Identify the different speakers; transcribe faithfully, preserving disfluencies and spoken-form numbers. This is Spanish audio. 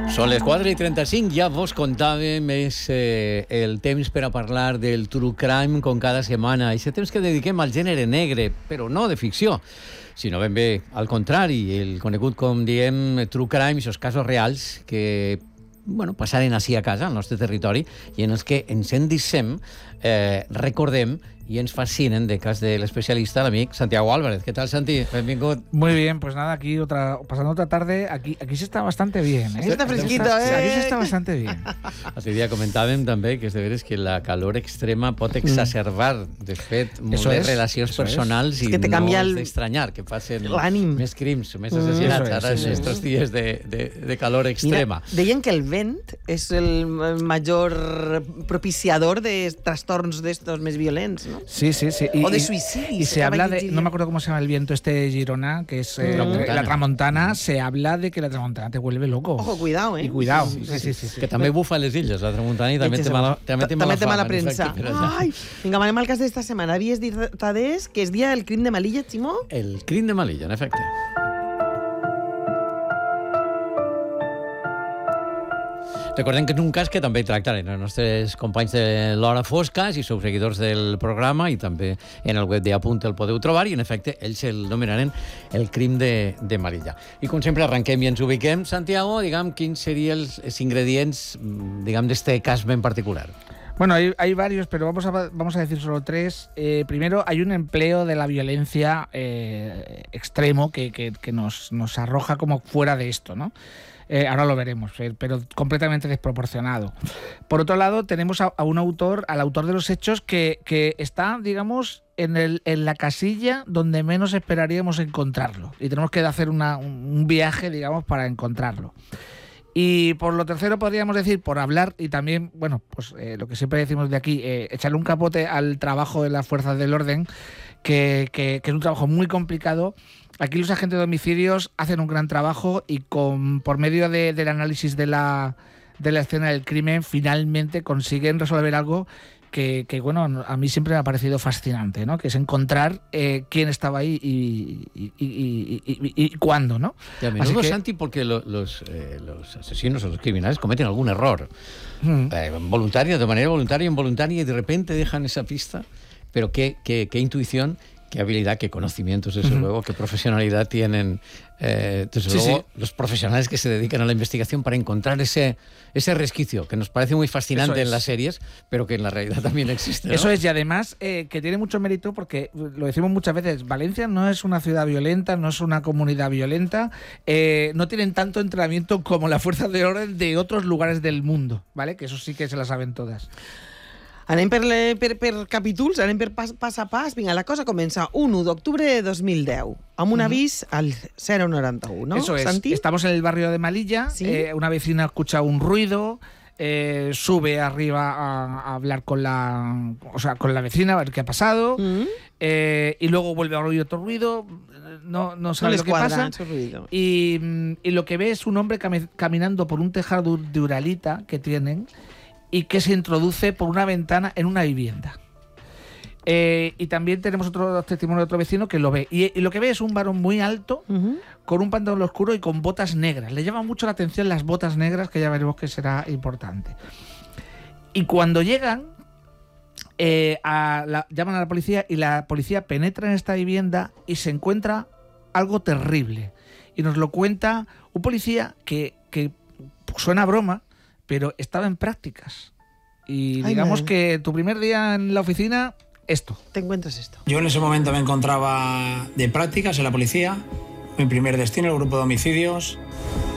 Speaker 1: Són les quatre i trenta-cinc, ja vos contàvem, és eh, el temps per a parlar del true crime com cada setmana. I és temps que dediquem al gènere negre, però no de ficció, sinó ben bé al contrari, el conegut com diem true crime, aquests casos reals que bueno, passaren així a casa, al nostre territori, i en els que ens endissem, eh, recordem y ens fascinen de cas de l'especialista, l'amic Santiago Álvarez. ¿Qué tal, Santi? Bienvenido.
Speaker 2: Muy bien, pues nada, aquí otra, pasando otra tarde, aquí, aquí se está bastante bien, ¿eh?
Speaker 3: Se está fresquito,
Speaker 2: está,
Speaker 3: ¿eh?
Speaker 2: Aquí se está bastante bien.
Speaker 1: L'altre dia comentàvem també que és de veres que la calor extrema pot exacerbar, de fet, moltes relacions personals i no és d'estranyar que passen més crims, més assassinats ara en aquests dies de, de, de calor extrema.
Speaker 3: Mira, deien que el vent és el major propiciador de trastorns d'estos més violents, ¿no?
Speaker 2: Sí, sí, sí. Y,
Speaker 3: o de suicidios.
Speaker 2: Y se habla de, no me acuerdo cómo se llama el viento este de Girona, que es eh, tramontana. La tramontana, se habla de que la tramontana te vuelve loco.
Speaker 3: Ojo, cuidado, eh.
Speaker 2: Y cuidado. Sí, sí, sí, sí, sí.
Speaker 1: Que també bufa a les illes, la tramontana, i també té mala, també té mala,
Speaker 3: mala premsa. Ai, vinga, anem al cas d'esta setmana. Havies dit, Tadés, que és dia del crim de Melilla, Ximó?
Speaker 1: El crim de Melilla, en efecte. Recordem que és un cas que també tractaren els nostres companys de l'Hora Fosca, si sou seguidors del programa, i també en el web d'Apunt el podeu trobar, i en efecte ells el nomenaren el crim de, de Melilla. I com sempre arrenquem i ens ubiquem. Santiago, diguem, quins serien els, els ingredients, diguem, d'este cas ben particular?
Speaker 2: Bueno, hay, hay varios, pero vamos a, vamos a decir solo tres. Eh, primero, hay un empleo de la violencia eh, extremo que, que, que nos, nos arroja como fuera de esto, ¿no? Eh, ahora lo veremos, eh, pero completamente desproporcionado. Por otro lado, tenemos a, a un autor, al autor de los hechos, que, que está, digamos, en, el, en la casilla donde menos esperaríamos encontrarlo. Y tenemos que hacer una, un viaje, digamos, para encontrarlo. Y por lo tercero podríamos decir, por hablar y también, bueno, pues eh, lo que siempre decimos de aquí, eh, echarle un capote al trabajo de las fuerzas del orden, que, que, que es un trabajo muy complicado. Aquí los agentes de homicidios hacen un gran trabajo y con, por medio de, del análisis de la, de la escena del crimen finalmente consiguen resolver algo que, que, bueno, a mí siempre me ha parecido fascinante, ¿no? Que es encontrar eh, quién estaba ahí y, y, y, y, y, y cuándo, ¿no?
Speaker 1: Y a menudo, que... Santi, porque lo, los, eh, los asesinos o los criminales cometen algún error, mm. eh, voluntario, de manera voluntaria, involuntaria, y de repente dejan esa pista, pero qué, qué, qué intuición, qué habilidad, qué conocimientos, desde uh-huh. luego, qué profesionalidad tienen, eh, desde sí, luego, sí. los profesionales que se dedican a la investigación para encontrar ese, ese resquicio, que nos parece muy fascinante en las series, pero que en la realidad también existe, ¿no?
Speaker 2: Eso es, y además eh, que tiene mucho mérito porque, lo decimos muchas veces, Valencia no es una ciudad violenta, no es una comunidad violenta, eh, no tienen tanto entrenamiento como las fuerzas de orden de otros lugares del mundo, ¿vale? Que eso sí que se la saben todas.
Speaker 3: Anem per, per, per capítols, anem per pas, pas a pas. Vinga, la cosa comença un u d'octubre de dos mil deu, amb un avís al cero noranta uno, ¿no?
Speaker 2: Eso es, Santi? Estamos en el barrio de Melilla, ¿sí? eh, una vecina escucha un ruido, eh, sube arriba a, a hablar con la, o sea, con la vecina, a ver qué ha pasado, uh-huh. eh, y luego vuelve a oír otro ruido, no, no sabe
Speaker 3: no
Speaker 2: lo que pasa, y, y lo que ve es un hombre cam- caminando por un tejado de Uralita que tienen, y que se introduce por una ventana en una vivienda. Eh, y también tenemos otro testimonio de otro vecino que lo ve. Y, y lo que ve es un varón muy alto, uh-huh. con un pantalón oscuro y con botas negras. Le llama mucho la atención las botas negras, que ya veremos que será importante. Y cuando llegan, eh, a la, llaman a la policía y la policía penetra en esta vivienda y se encuentra algo terrible. Y nos lo cuenta un policía que, que suena a broma, pero estaba en prácticas. Y Ay, digamos man. que tu primer día en la oficina, esto.
Speaker 3: Te encuentras esto.
Speaker 4: Yo en ese momento me encontraba de prácticas en la policía. Mi primer destino, el grupo de homicidios.